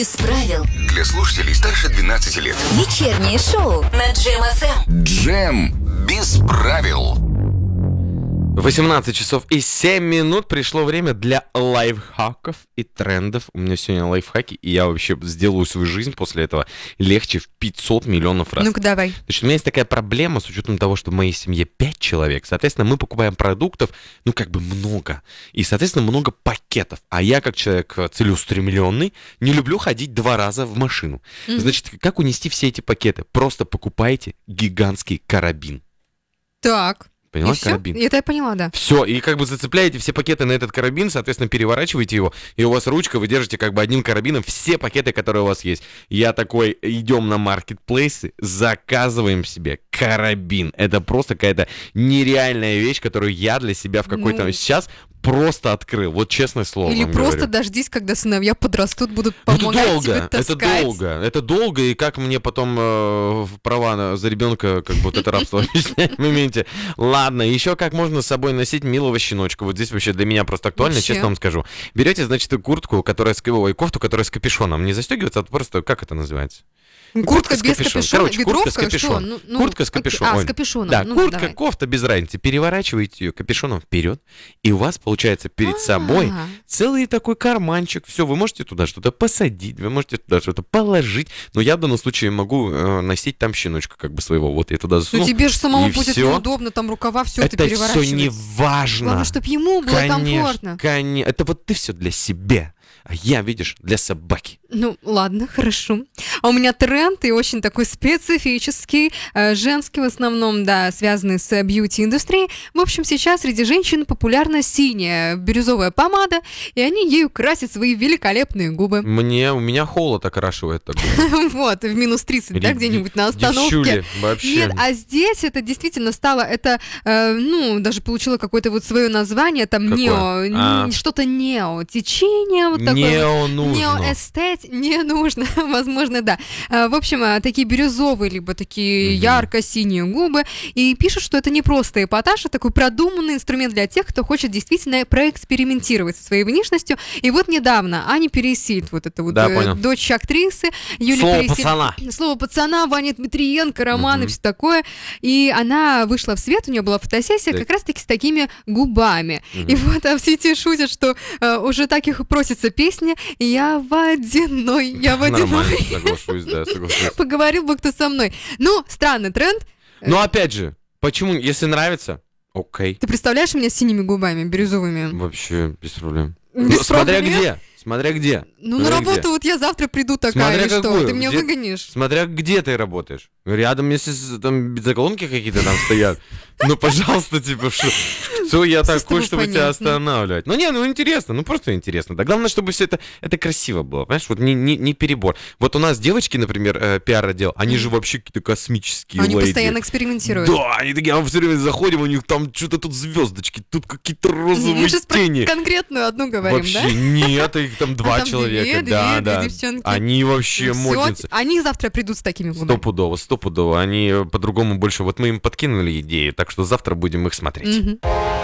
Без правил. Для слушателей старше 12 лет. Вечернее шоу на Джем ФМ. Джем без правил. 18 часов и 7 минут. Пришло время для лайфхаков и трендов. У меня сегодня лайфхаки, и я вообще сделаю свою жизнь после этого легче в 500 миллионов раз. Ну-ка, давай. Значит, у меня есть такая проблема с учетом того, что в моей семье 5 человек. Соответственно, мы покупаем продуктов, много. И, соответственно, много пакетов. А я, как человек целеустремленный, не люблю ходить 2 раза в машину. Значит, как унести все эти пакеты? Просто покупайте гигантский карабин. Так. Поняла, И всё? карабин? Это я поняла, да. Все, и зацепляете все пакеты на этот карабин, соответственно, переворачиваете его, и у вас ручка, вы держите одним карабином все пакеты, которые у вас есть. Я такой, идем на маркетплейсы, заказываем себе карабин. Это просто какая-то нереальная вещь, которую я для себя в какой-то сейчас просто открыл, вот честное слово. Или вам просто говорю. дождись, когда сыновья подрастут, будут помогать тебе таскать. Это долго, и как мне потом права за ребенка, это рабство объяснять в моменте. Ладно, еще как можно с собой носить милого щеночка. Вот здесь вообще для меня просто актуально, Вообще. честно вам скажу. Берете, значит, куртку, которая кофту, которая с капюшоном. Не застегивается, а просто, как это называется? Куртка без капюшона? Короче, куртка с Ветровка? капюшоном. Что? Куртка с капюшоном. с капюшоном. Да, куртка, давай. кофта, без разницы. Переворачиваете ее капюшоном вперед, и у вас получается перед собой целый такой карманчик. Все, вы можете туда что-то посадить, вы можете туда что-то положить. Но я в данном случае могу носить там щеночка своего. Вот я туда засунул. Ну тебе же самому и будет всё. неудобно, там рукава, все это Это переворачивать. все не важно. Главное, чтобы ему было комфортно. Конечно. Это вот ты все для себя. А я, видишь, для собаки. Ну, ладно, хорошо. А у меня тренд, и очень такой специфический, женский в основном, да, связанный с бьюти-индустрией. В общем, сейчас среди женщин популярна синяя бирюзовая помада, и они ею красят свои великолепные губы. У меня холод окрашивает такой. Вот, в минус 30, да, где-нибудь на остановке. Девчули, вообще. Нет, а здесь это действительно стало, даже получило какое-то свое название, там, Какое? что-то нео-течение, вот такое. Нео нужно. Неоэстет не нужно, возможно, да. В общем, такие бирюзовые, либо такие ярко-синие губы. И пишут, что это не просто эпатаж, а такой продуманный инструмент для тех, кто хочет действительно проэкспериментировать со своей внешностью. И вот недавно Аня Пересильд, дочь актрисы, Юлия Слово Пересильд. пацана. Слово пацана, Ваня Дмитриенко, роман и все такое. И она вышла в свет, у нее была фотосессия как раз-таки с такими губами. И вот в сети шутят, что уже так их просится песня «Я водяной, я водяной». Нормально, соглашусь. Поговорил бы кто со мной. Ну, странный тренд. Но опять же, почему, если нравится, окей. Ты представляешь меня с синими губами, бирюзовыми? Вообще, без проблем. Без Смотря проблем? где. Ну, на работу вот я завтра приду такая, Смотря или что? какую? Ты меня Где? выгонишь? Смотря где ты работаешь. Рядом, если там бензоколонки какие-то там стоят, ну, пожалуйста, что я Всё с такой, тобой чтобы тебя понятно. останавливать? Интересно, просто интересно. Да главное, чтобы все это красиво было, понимаешь, вот не перебор. Вот у нас девочки, например, пиар-отдел, они же вообще какие-то космические Они леди. постоянно экспериментируют. Да, они такие, все время заходим, у них там что-то тут звездочки, тут какие-то розовые Мы сейчас про тени. конкретную одну говорим, Вообще да? нет, их там 2 там человека. две Да. девчонки. Они вообще Всё, модницы. они завтра придут с такими губами. Стопудово. Они по-другому больше. Вот мы им подкинули идеи, так что завтра будем их смотреть. Мгм.